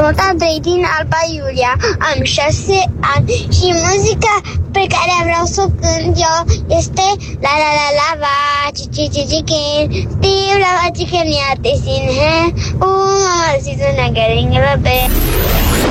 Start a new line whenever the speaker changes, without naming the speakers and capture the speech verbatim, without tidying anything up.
nota trei din Alba Iulia, am șase ani și muzica pe care vreau să o cânt eu este La la la la va, cici cici chicken, Steve la va chicken ya te sin hai, oh mama si sunna kरेंगे babe.